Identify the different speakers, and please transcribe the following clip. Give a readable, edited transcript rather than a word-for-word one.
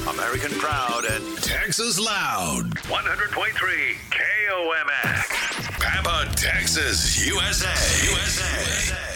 Speaker 1: American proud and Texas loud. 100.3 KOMX. Pampa, Texas, USA.